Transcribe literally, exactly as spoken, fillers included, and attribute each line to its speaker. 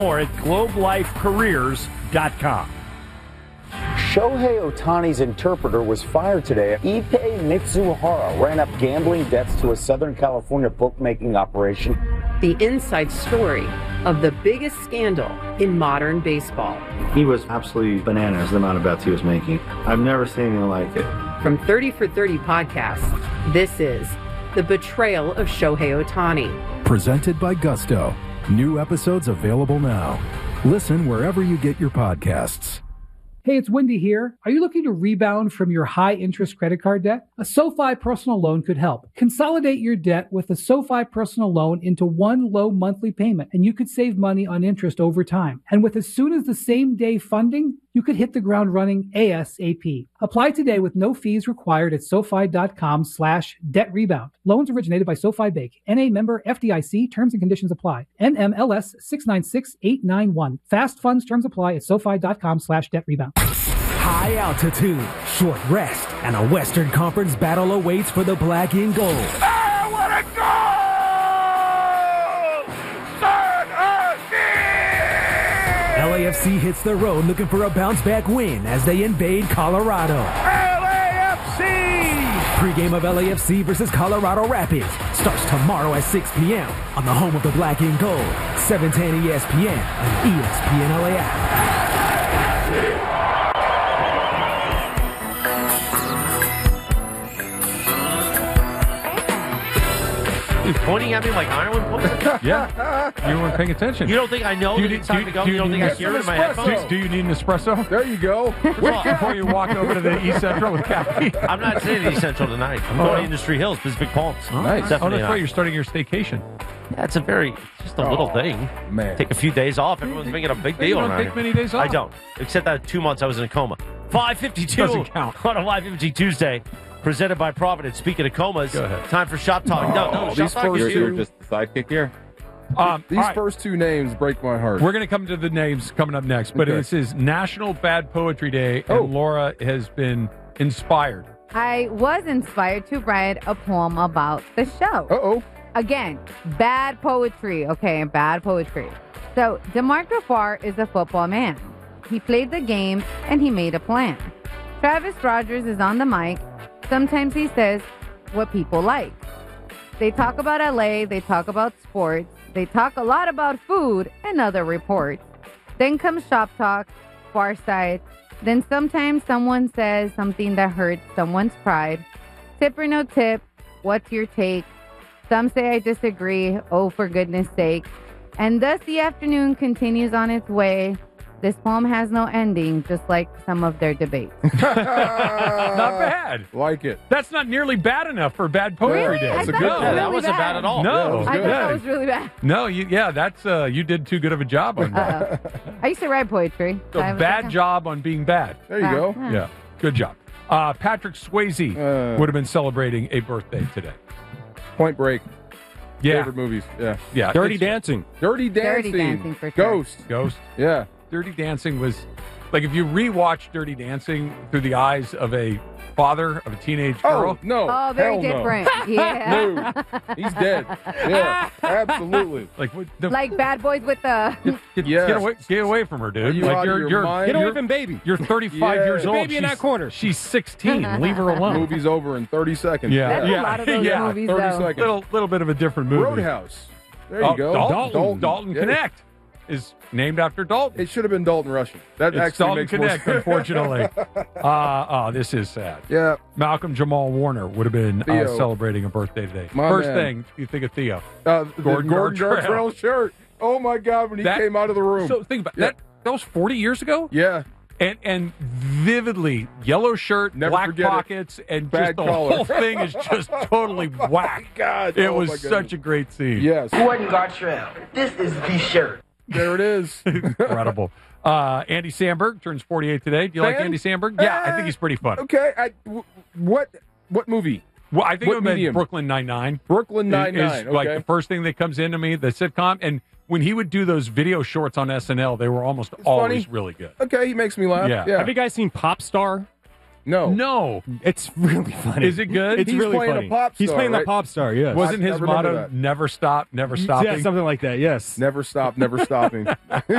Speaker 1: More at globe life careers dot com.
Speaker 2: Shohei Ohtani's interpreter was fired today. Ippei Mitsuhara ran up gambling debts to a Southern California bookmaking operation.
Speaker 3: The inside story of the biggest scandal in modern baseball.
Speaker 4: He was absolutely bananas, the amount of bets he was making. I've never seen anything like it.
Speaker 3: From thirty for thirty podcasts, this is The Betrayal of Shohei Ohtani.
Speaker 5: Presented by Gusto. New episodes available now. Listen wherever you get your podcasts.
Speaker 6: Hey, it's Wendy here. Are you looking to rebound from your high-interest credit card debt? A SoFi personal loan could help. Consolidate your debt with a SoFi personal loan into one low monthly payment, and you could save money on interest over time. And with as soon as the same day funding, you could hit the ground running ASAP. Apply today with no fees required at SoFi.com slash debt rebound. Loans originated by SoFi Bank. N A member F D I C. Terms and conditions apply. N M L S six nine six eight nine one. Fast funds terms apply at SoFi.com slash debt rebound.
Speaker 7: High altitude, short rest, and a Western Conference battle awaits for the black and gold.
Speaker 1: I want to go! Son again!
Speaker 7: L A F C hits the road looking for a bounce-back win as they invade Colorado.
Speaker 1: L A F C!
Speaker 7: Pre-game of L A F C versus Colorado Rapids starts tomorrow at six p.m. on the home of the black and gold, seven ten E S P N and E S P N L A app.
Speaker 8: You're pointing at me like Ireland points?
Speaker 9: Yeah. You weren't paying attention.
Speaker 8: You don't think I know
Speaker 9: do you,
Speaker 8: that it's time
Speaker 9: do,
Speaker 8: to go?
Speaker 9: Do
Speaker 8: You,
Speaker 9: you
Speaker 8: don't think I hear it in my headphones?
Speaker 9: Do, do you need an espresso?
Speaker 10: There you go.
Speaker 9: Before you walk over to the East Central with Kathy.
Speaker 8: I'm not staying at East Central tonight. I'm
Speaker 9: Oh.
Speaker 8: going to Industry Hills, Pacific Palms.
Speaker 9: Oh, nice.
Speaker 8: Definitely
Speaker 9: Oh, that's
Speaker 8: not.
Speaker 9: right. You're starting your staycation.
Speaker 8: Yeah, it's a very, just a little
Speaker 10: Oh,
Speaker 8: thing.
Speaker 10: man.
Speaker 8: Take a few days off. Everyone's making a big
Speaker 9: You
Speaker 8: deal
Speaker 9: don't
Speaker 8: around
Speaker 9: take
Speaker 8: here.
Speaker 9: many days off.
Speaker 8: I don't. Except that two months I was in a coma. five fifty-two
Speaker 9: Doesn't count.
Speaker 8: on a Live Imaging Tuesday. Presented by Providence. Speaking of comas,
Speaker 9: Go ahead.
Speaker 8: time for Shop Talk. no, no,
Speaker 10: Oh,
Speaker 8: Shop
Speaker 10: these
Speaker 8: Talk
Speaker 10: first
Speaker 8: is
Speaker 10: two-
Speaker 8: you.
Speaker 10: You're just
Speaker 11: the sidekick here.
Speaker 9: Um,
Speaker 10: These
Speaker 9: all right.
Speaker 10: first two names break my heart.
Speaker 9: We're going to come to the names coming up next, but
Speaker 10: Okay.
Speaker 9: this is National Bad Poetry Day, and
Speaker 10: Oh.
Speaker 9: Laura has been inspired.
Speaker 12: I was inspired to write a poem about the show.
Speaker 10: Uh-oh.
Speaker 12: Again, bad poetry, okay, bad poetry. So, DeMarco Farr is a football man. He played the game, and he made a plan. Travis Rogers is on the mic. Sometimes he says what people like. They talk about L A, they talk about sports, they talk a lot about food and other reports. Then comes Shop Talk, Far Side. Then sometimes someone says something that hurts someone's pride. Tip or no tip, what's your take? Some say I disagree, oh for goodness sake. And thus the afternoon continues on its way. This poem has no ending, just like some of their debates.
Speaker 9: Not bad.
Speaker 10: Like it.
Speaker 9: That's not nearly bad enough for Bad Poetry
Speaker 12: Really?
Speaker 9: Day.
Speaker 12: I
Speaker 10: That's a
Speaker 12: thought
Speaker 10: good
Speaker 12: it was
Speaker 10: one.
Speaker 8: Yeah, that
Speaker 12: really
Speaker 8: wasn't bad at all.
Speaker 9: No,
Speaker 10: Yeah, that was
Speaker 12: I
Speaker 10: good.
Speaker 12: thought that was really bad.
Speaker 9: No, you, yeah, that's uh, you did too good of a job on that.
Speaker 12: Uh-oh. I used to write poetry.
Speaker 9: So
Speaker 12: I was
Speaker 9: bad
Speaker 12: like,
Speaker 9: job on being bad.
Speaker 10: There you
Speaker 12: uh,
Speaker 10: go.
Speaker 12: uh.
Speaker 9: Yeah, good job. Uh, Patrick Swayze
Speaker 10: Uh.
Speaker 9: would have been celebrating a birthday today.
Speaker 10: Point Break.
Speaker 9: Yeah,
Speaker 10: Favorite movies. Yeah.
Speaker 9: yeah.
Speaker 11: Dirty
Speaker 9: it's-
Speaker 11: Dancing.
Speaker 10: Dirty Dancing.
Speaker 12: Dirty Dancing, for sure.
Speaker 10: Ghost.
Speaker 9: Ghost.
Speaker 10: Yeah.
Speaker 9: Dirty Dancing was like if you rewatch Dirty Dancing through the eyes of a father of a teenage girl.
Speaker 10: Oh, no.
Speaker 12: Oh, very
Speaker 10: Hell no.
Speaker 12: different. Yeah.
Speaker 10: No. He's dead. Yeah. Absolutely.
Speaker 9: Like what the,
Speaker 12: Like Bad Boys with the...
Speaker 9: get,
Speaker 10: Yes.
Speaker 9: get away, get away from her, dude.
Speaker 10: Are you
Speaker 9: like
Speaker 10: out of
Speaker 9: you're,
Speaker 10: your
Speaker 9: you're,
Speaker 10: mind?
Speaker 11: Get away
Speaker 9: you're,
Speaker 11: from baby.
Speaker 9: you're thirty-five
Speaker 10: Yeah.
Speaker 9: years old.
Speaker 11: Baby in
Speaker 9: She's-
Speaker 11: that corner.
Speaker 9: She's sixteen. Leave her alone.
Speaker 10: Movie's over in thirty seconds.
Speaker 9: Yeah,
Speaker 12: That's a
Speaker 9: yeah,
Speaker 12: lot of those
Speaker 9: yeah.
Speaker 12: movies,
Speaker 10: thirty
Speaker 12: though.
Speaker 10: seconds.
Speaker 9: Little, little bit of a different movie.
Speaker 10: Roadhouse. There you
Speaker 9: Oh,
Speaker 10: go.
Speaker 9: Dalton,
Speaker 10: Dalton,
Speaker 9: Dalton
Speaker 10: Yeah.
Speaker 9: Connect is named after Dalton.
Speaker 10: It should have been Dalton Rushing. That
Speaker 9: It's
Speaker 10: actually
Speaker 9: Dalton
Speaker 10: makes
Speaker 9: Connect,
Speaker 10: more sense.
Speaker 9: unfortunately. uh, oh, this is sad.
Speaker 10: Yeah.
Speaker 9: Malcolm Jamal Warner would have been uh,
Speaker 10: Theo.
Speaker 9: celebrating a birthday today.
Speaker 10: My
Speaker 9: First
Speaker 10: man.
Speaker 9: thing you think of Theo.
Speaker 10: Uh, the
Speaker 9: Gordon
Speaker 10: Gordon,
Speaker 9: Gartrell.
Speaker 10: Gartrell shirt. Oh, my God, when he
Speaker 9: That-
Speaker 10: came out of the room.
Speaker 9: So think about
Speaker 10: Yeah.
Speaker 9: that. That was forty years ago?
Speaker 10: Yeah.
Speaker 9: And and vividly, yellow shirt,
Speaker 10: Never
Speaker 9: black
Speaker 10: forget it.
Speaker 9: pockets, and
Speaker 10: Bad
Speaker 9: just the
Speaker 10: collar.
Speaker 9: whole thing is just totally whack.
Speaker 10: God.
Speaker 9: It
Speaker 10: oh
Speaker 9: was
Speaker 10: my
Speaker 9: such
Speaker 10: goodness.
Speaker 9: a great scene.
Speaker 10: Yes.
Speaker 13: Gordon Gartrell. This is the shirt.
Speaker 10: There it is.
Speaker 9: Incredible. Uh, Andy Samberg turns forty-eight today. Do you like
Speaker 10: Fan?
Speaker 9: Andy Samberg? Yeah, I think he's pretty fun.
Speaker 10: Okay. I, w- what what movie?
Speaker 9: Well, I think
Speaker 10: What
Speaker 9: it would be
Speaker 10: medium?
Speaker 9: Brooklyn Nine-Nine.
Speaker 10: Brooklyn
Speaker 9: is-
Speaker 10: Nine-Nine.
Speaker 9: is like
Speaker 10: okay.
Speaker 9: the first thing that comes into me, the sitcom. And when he would do those video shorts on S N L, they were almost always
Speaker 10: funny.
Speaker 9: really good.
Speaker 10: Okay, he makes me laugh.
Speaker 9: Yeah.
Speaker 10: Yeah.
Speaker 11: Have you guys seen Pop Star?
Speaker 10: No.
Speaker 9: No.
Speaker 11: It's really funny.
Speaker 9: Is it good?
Speaker 11: It's
Speaker 10: He's
Speaker 11: really
Speaker 10: playing a
Speaker 11: funny.
Speaker 10: pop
Speaker 11: He's
Speaker 10: star,
Speaker 11: playing
Speaker 10: right?
Speaker 11: the pop star, yes.
Speaker 9: Wasn't
Speaker 10: I- I
Speaker 9: his
Speaker 10: remember
Speaker 9: motto
Speaker 10: that.
Speaker 9: "Never stop, never stopping"?
Speaker 11: Yeah, something like that, yes.
Speaker 10: Never stop, never stopping.